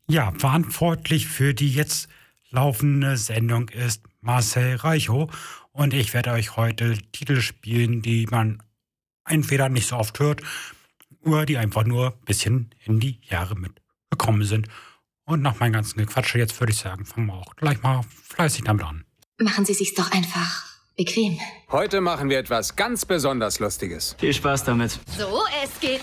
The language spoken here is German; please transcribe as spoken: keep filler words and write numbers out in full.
Ja, verantwortlich für die jetzt laufende Sendung ist Marcel Reichow und ich werde euch heute Titel spielen, die man entweder nicht so oft hört oder die einfach nur ein bisschen in die Jahre mitgekommen sind. Und nach meinem ganzen Gequatsche jetzt würde ich sagen, fangen wir auch gleich mal fleißig damit an. Machen Sie sich's doch einfach bequem. Heute machen wir etwas ganz besonders Lustiges. Viel Spaß damit. So, es geht